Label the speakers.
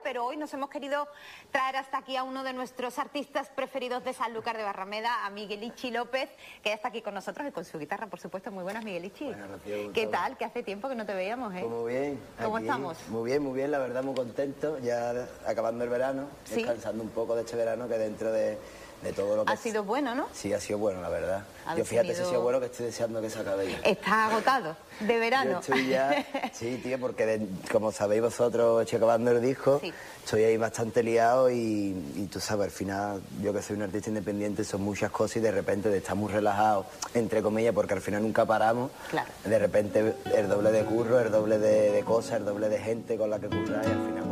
Speaker 1: pero hoy nos hemos querido traer hasta aquí a uno de nuestros artistas preferidos de Sanlúcar de Barrameda, a Miguelichi López, que ya está aquí con nosotros y con su guitarra, por supuesto. Muy buenas, Miguelichi.
Speaker 2: Buenas, Rocío,
Speaker 1: ¿Qué tal? Que hace tiempo que no te veíamos, ¿eh?
Speaker 2: Pues muy bien.
Speaker 1: ¿Cómo
Speaker 2: aquí,
Speaker 1: estamos?
Speaker 2: muy bien, la verdad, muy contento. Ya acabando el verano,
Speaker 1: ¿Sí?
Speaker 2: Descansando un poco de este verano, que dentro de todo lo que...
Speaker 1: Ha sido bueno, ¿no?
Speaker 2: Sí, ha sido bueno, la verdad.
Speaker 1: Habéis
Speaker 2: Yo fíjate,
Speaker 1: tenido...
Speaker 2: si ha sido bueno, que estoy deseando que se acabe ya.
Speaker 1: Está agotado de verano.
Speaker 2: Yo estoy ya... Sí, tío, porque como sabéis vosotros, estoy acabando el disco,
Speaker 1: Sí.
Speaker 2: Estoy ahí bastante liado y tú sabes, al final, yo que soy un artista independiente, son muchas cosas y de repente de estar muy relajado, entre comillas, porque al final nunca paramos,
Speaker 1: Claro.
Speaker 2: de repente el doble de curro, el doble de cosas, el doble de gente con la que currar y al final...